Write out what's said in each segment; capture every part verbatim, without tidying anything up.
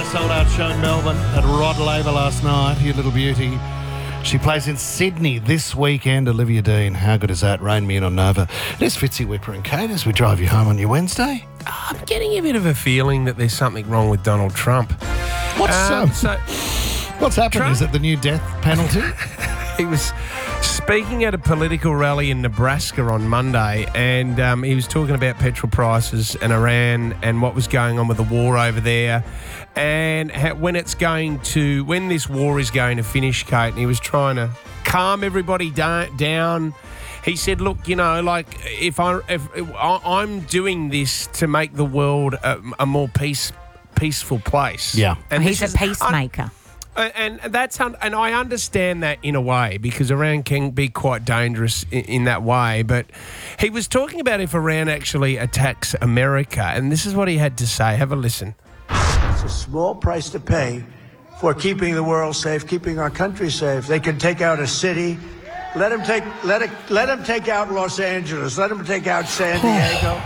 sold-out show in Melbourne at Rod Laver last night. You little beauty. She plays in Sydney this weekend. Olivia Dean. How good is that? Rain me in on Nova. There's Fitzy, Whipper and Kate as we drive you home on your Wednesday. I'm getting a bit of a feeling that there's something wrong with Donald Trump. What's Um, um, so What's happened? Trump- Is it the new death penalty? he was speaking at a political rally in Nebraska on Monday, and um, he was talking about petrol prices and Iran and what was going on with the war over there, and how, when it's going to, when this war is going to finish, Kate. And he was trying to calm everybody da- down. He said, "Look, you know, like if I if, if I- I'm doing this to make the world a, a more peace peaceful place." Yeah. And he's this a is- peacemaker. Uh, And that's un- and I understand that in a way, because Iran can be quite dangerous in, in that way. But he was talking about if Iran actually attacks America, and this is what he had to say. Have a listen. It's a small price to pay for keeping the world safe, keeping our country safe. They can take out a city. Let them take let it let them take out Los Angeles. Let them take out San Diego.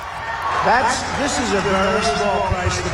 That's this is a very small price to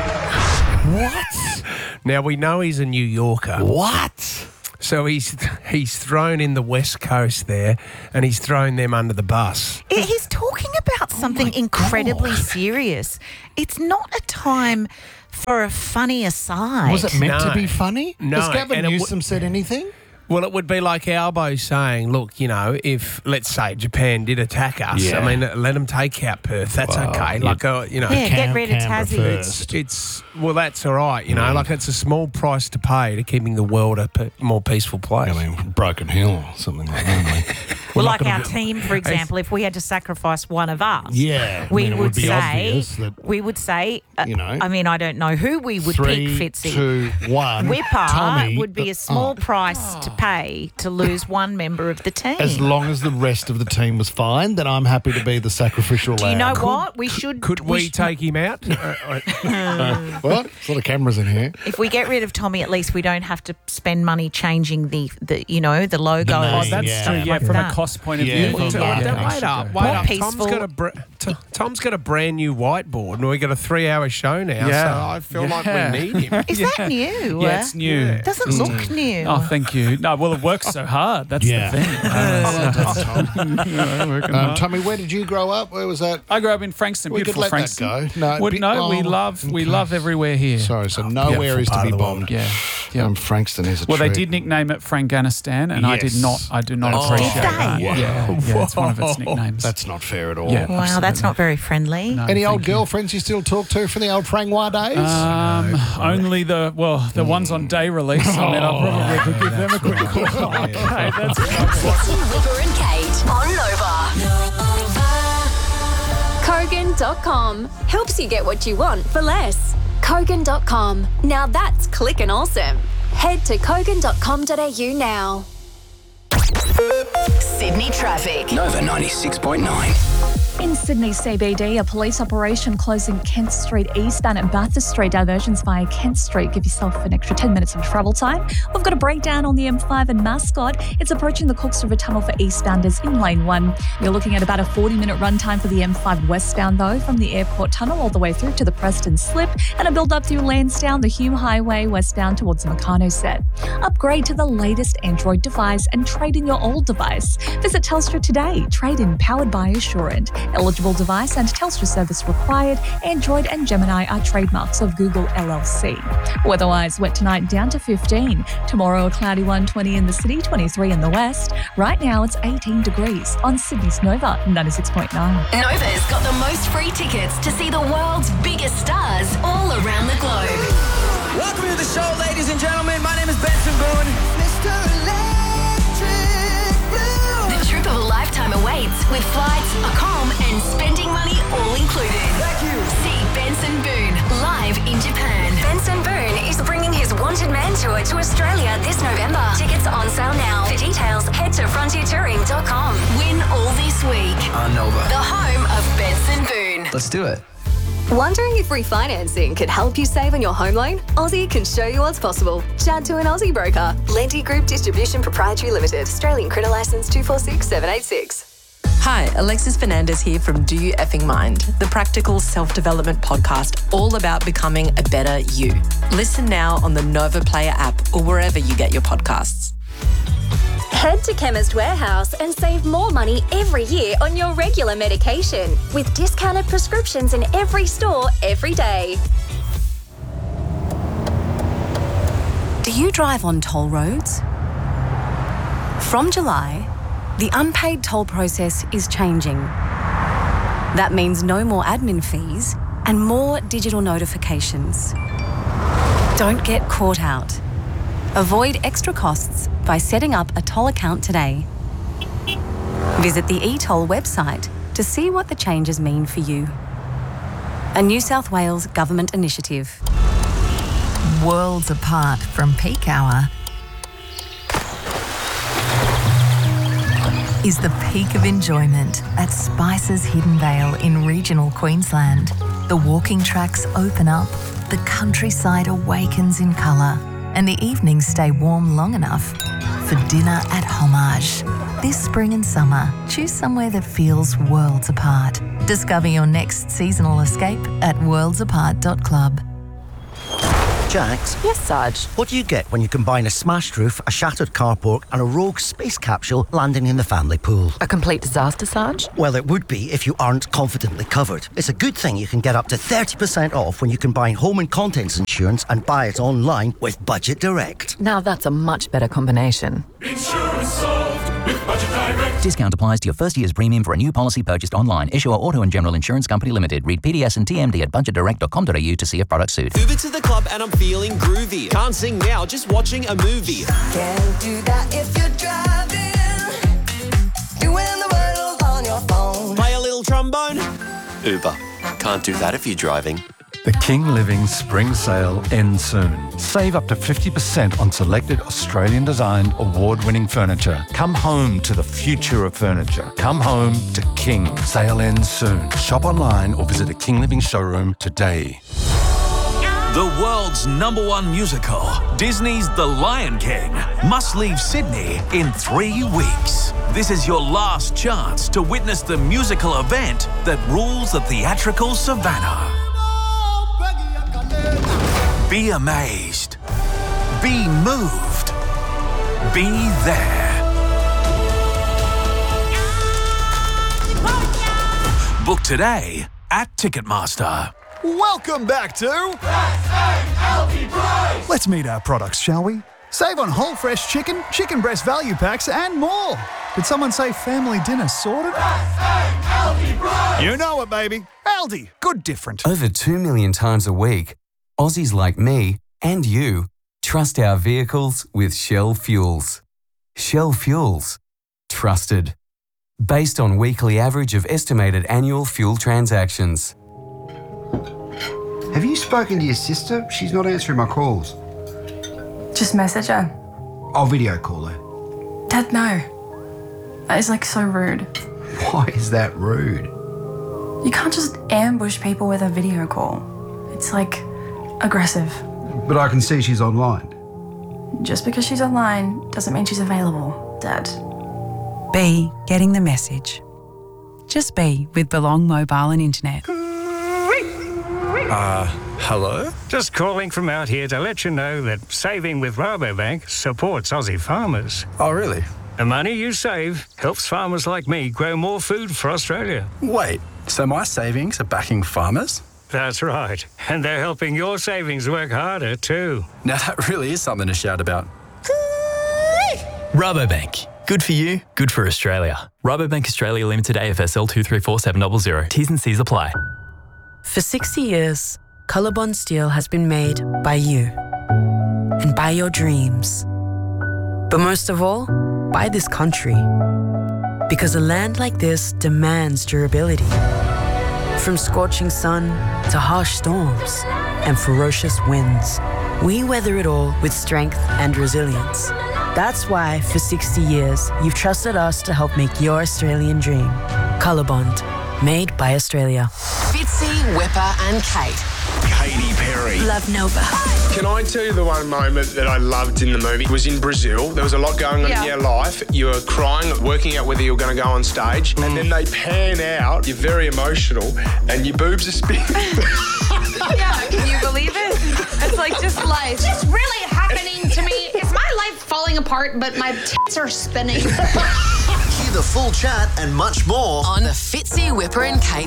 pay. What? Now we know he's a New Yorker, What? so he's he's thrown in the West Coast there, and he's thrown them under the bus. I- He's talking about something incredibly God. serious. It's not a time for a funny aside. Was it meant No. to be funny? No, Has Gavin and it Newsom said anything? Well, it would be like Albo saying, "Look, you know, if let's say Japan did attack us, Yeah. I mean, let them take out Perth. That's Well, okay. you- Like, uh, you know." Yeah, get Cam- rid of Canberra Tassie. first. It's, well, that's all right, you know, like it's a small price to pay to keeping the world a pe- more peaceful place. I mean, Broken Hill or something like that. Well, We're like not our gonna- team, for example, if we had to sacrifice one of us, Yeah, I we mean, it would, would be say, obvious that- we would say, uh, You know. I mean, I don't know who we would Three, pick, Fitzy. two, one. Whipper Tommy, would be the- a small oh. price to pay to lose one member of the team. As long as the rest of the team was fine, then I'm happy to be the sacrificial Do you know lamb. what? We should. Could we sh- take him out? Uh, what? There's a lot of cameras in here. If we get rid of Tommy, at least we don't have to spend money changing the, the you know, the logo. The name, Oh, that's yeah. true. Yeah, Like from that. a cost point of Yeah, view. from Wait a marketing up, wait up. Wait More up. peaceful. Tom's got a br- T- Tom's got a brand new whiteboard, and we got a three-hour show now. Yeah. So I feel Yeah. like we need him. Is that new? Yeah, it's new. It doesn't look new. Oh, thank you. No, well, it works so hard. That's Yeah. the thing. Um, Tommy, where did you grow up? Where was that? I grew up in Frankston, We could beautiful let that Frankston. go. No, Would- be- no, we oh, love we okay. love everywhere here. Sorry, so nowhere beautiful is to part be of the world. bombed. Yeah. yeah. Um, Frankston is a Well, they treat. did nickname it Franganistan, and I did Yes. not. I do not That's appreciate not that. fair. Yeah, yeah, it's one of its nicknames. That's not fair at all. Yeah. Wow, that's absolutely. not very friendly. No, Any old thank you. girlfriends you still talk to from the old Frangwa days? Um, only the well, the ones on day release. I mean, I'll probably could give them a quick call. Okay, that's Fitzy, Whipper and Kate on Nova. Kogan dot com helps you get what you want for less. Kogan dot com. Now that's clicking awesome. Head to kogan dot com dot a u now. Sydney traffic. Nova ninety-six point nine. In Sydney C B D, a police operation closing Kent Street eastbound at Bathurst Street. Diversions via Kent Street. Give yourself an extra ten minutes of travel time. We've got a breakdown on the M five in Mascot. It's approaching the Cooks River Tunnel for eastbounders in lane one. You're looking at about a forty minute run time for the M five westbound though, from the Airport Tunnel all the way through to the Preston Slip, and a build up through Lansdowne, the Hume Highway westbound towards the Meccano set. Upgrade to the latest Android device and trade in your old device. Visit Telstra today. Trade in powered by Assurant. Eligible device and Telstra service required. Android and Gemini are trademarks of Google L L C. Weather-wise, wet tonight down to fifteen. Tomorrow a cloudy one, twenty in the city, twenty-three in the west. Right now it's eighteen degrees on Sydney's Nova ninety-six point nine. Nova's got the most free tickets to see the world's biggest stars all around the globe. Welcome to the show, ladies and gentlemen. My name is Benson Boone. The trip of a lifetime awaits with flights, accom, and spending money all included. Thank you. See Benson Boone live in Japan. Benson Boone is bringing his Wanted Man tour to Australia this November. Tickets are on sale now. For details, head to frontier touring dot com. Win all this week. On Nova. The home of Benson Boone. Let's do it. Wondering if refinancing could help you save on your home loan? Aussie can show you what's possible. Chat to an Aussie broker. Lenti Group Distribution Proprietary Limited. Australian Credit Licence two four six seven eight six. Hi, Alexis Fernandez here from Do You Effing Mind, the practical self-development podcast all about becoming a better you. Listen now on the Nova Player app or wherever you get your podcasts. Head to Chemist Warehouse and save more money every year on your regular medication with discounted prescriptions in every store every day. Do you drive on toll roads? From July, the unpaid toll process is changing. That means no more admin fees and more digital notifications. Don't get caught out. Avoid extra costs by setting up a toll account today. Visit the eToll website to see what the changes mean for you. A New South Wales government initiative. Worlds apart from peak hour is the peak of enjoyment at Spices Hidden Vale in regional Queensland. The walking tracks open up, the countryside awakens in colour, and the evenings stay warm long enough for dinner at Homage. This spring and summer, choose somewhere that feels worlds apart. Discover your next seasonal escape at worlds apart dot club. Jax? Yes, Sarge. What do you get when you combine a smashed roof, a shattered carport and a rogue space capsule landing in the family pool? A complete disaster, Sarge? Well, it would be if you aren't confidently covered. It's a good thing you can get up to thirty percent off when you combine home and contents insurance and buy it online with Budget Direct. Now that's a much better combination. Insurance solved with Budget Direct. Discount applies to your first year's premium for a new policy purchased online. Issuer Auto and General Insurance Company Limited. Read P D S and T M D at budget direct dot com dot a u to see if products suit. Uber to the club and I'm feeling groovy. Can't sing now, just watching a movie. Can't do that if you're driving. Doing the world on your phone. Play a little trombone. Uber. Can't do that if you're driving. The King Living Spring Sale ends soon. Save up to fifty percent on selected Australian-designed, award-winning furniture. Come home to the future of furniture. Come home to King. Sale ends soon. Shop online or visit a King Living showroom today. The world's number one musical, Disney's The Lion King, must leave Sydney in three weeks. This is your last chance to witness the musical event that rules the theatrical savannah. Be amazed. Be moved. Be there. Book today at Ticketmaster. Welcome back to Let's meet our products, shall we? Save on whole fresh chicken, chicken breast value packs, and more. Did someone say family dinner sorted? You know it, baby. Aldi, good different. Over two million times a week, Aussies like me and you trust our vehicles with Shell Fuels. Shell Fuels. Trusted. Based on weekly average of estimated annual fuel transactions. Have you spoken to your sister? She's not answering my calls. Just message her. I'll video call her. Dad, no. That is like so rude. Why is that rude? You can't just ambush people with a video call. It's like aggressive. But I can see she's online. Just because she's online doesn't mean she's available, Dad. B, getting the message. Just be with Belong Mobile and Internet. Uh, hello? Just calling from out here to let you know that saving with Rabobank supports Aussie farmers. Oh, really? The money you save helps farmers like me grow more food for Australia. Wait, so my savings are backing farmers? That's right. And they're helping your savings work harder too. Now that really is something to shout about. Rabobank. Good for you, good for Australia. Rabobank Australia Limited A F S L two three four seven zero zero. T's and C's apply. For sixty years, Colorbond Steel has been made by you and by your dreams. But most of all, by this country. Because a land like this demands durability. From scorching sun to harsh storms and ferocious winds, we weather it all with strength and resilience. That's why, for sixty years, you've trusted us to help make your Australian dream. Colorbond, made by Australia. Fitzy, Whipper and Kate. Katy Perry. Love Nova. Can I tell you the one moment that I loved in the movie was in Brazil. There was a lot going on Yeah. in your life. You were crying, working out whether you were going to go on stage, and then they pan out. You're very emotional, and your boobs are spinning. Yeah, can you believe it? It's like just life. What's really happening to me? Is my life falling apart, but my tits are spinning? Hear the full chat and much more on the Fitzy, Whipper and Kate